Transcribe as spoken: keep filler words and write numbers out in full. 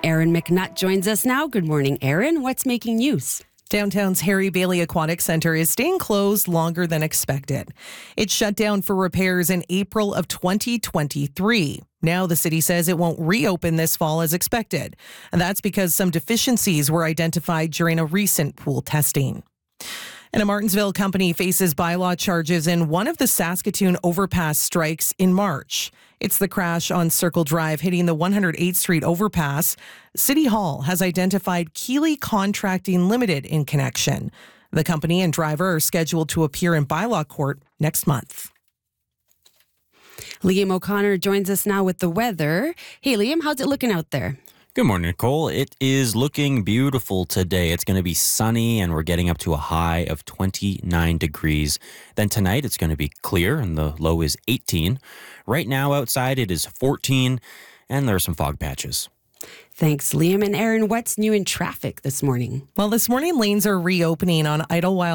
Aaron McNutt joins us now. Good morning, Aaron. What's making news? Downtown's Harry Bailey Aquatic Center is staying closed longer than expected. It shut down for repairs in April of twenty twenty-three. Now the city says it won't reopen this fall as expected. And that's because some deficiencies were identified during a recent pool testing. And a Martensville company faces bylaw charges in one of the Saskatoon overpass strikes in March. It's the crash on Circle Drive hitting the one hundred eighth Street overpass. City Hall has identified Keeley Contracting Limited in connection. The company and driver are scheduled to appear in bylaw court next month. Liam O'Connor joins us now with the weather. Hey, Liam, how's it looking out there? Good morning, Nicole. It is looking beautiful today. It's going to be sunny and we're getting up to a high of twenty-nine degrees. Then tonight it's going to be clear and the low is eighteen. Right now outside it is fourteen and there are some fog patches. Thanks, Liam. And Aaron, what's new in traffic this morning? Well, this morning lanes are reopening on Idlewild